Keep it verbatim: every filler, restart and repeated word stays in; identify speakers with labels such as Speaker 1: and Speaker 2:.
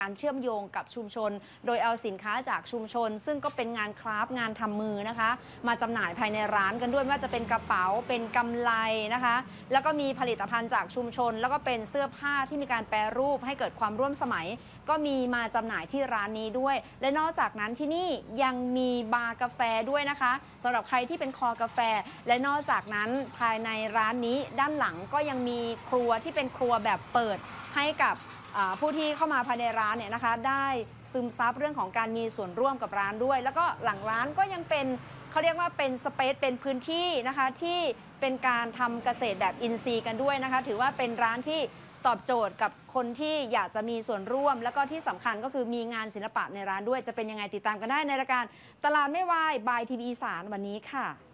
Speaker 1: การเชื่อมโยงกับชุมชนโดยเอาสินค้าจากชุมชนซึ่งก็เป็นงานคราฟต์งานทำมือนะคะมาจำหน่ายภายในร้านกันด้วยไม่ว่าจะเป็นกระเป๋าเป็นกำไลนะคะแล้วก็มีผลิตภัณฑ์จากชุมชนแล้วก็เป็นเสื้อผ้าที่มีการแปรรูปให้เกิดความร่วมสมัยก็มีมาจำหน่ายที่ร้านนี้ด้วยและนอกจากนั้นที่นี่ยังมีบาร์กาแฟด้วยนะคะสำหรับใครที่เป็นคอกาแฟและนอกจากนั้นภายในร้านนี้ด้านหลังก็ยังมีครัวที่เป็นครัวแบบเปิดให้กับผู้ที่เข้ามาภายในร้านเนี่ยนะคะได้ซึมซับเรื่องของการมีส่วนร่วมกับร้านด้วยแล้วก็หลังร้านก็ยังเป็นเขาเรียกว่าเป็นสเปซเป็นพื้นที่นะคะที่เป็นการทำเกษตรแบบอินทรีย์กันด้วยนะคะถือว่าเป็นร้านที่ตอบโจทย์กับคนที่อยากจะมีส่วนร่วมแล้วก็ที่สำคัญก็คือมีงานศิลปะในร้านด้วยจะเป็นยังไงติดตามกันได้ในรายการตลาดไม่วายบายทีวีอีสานวันนี้ค่ะ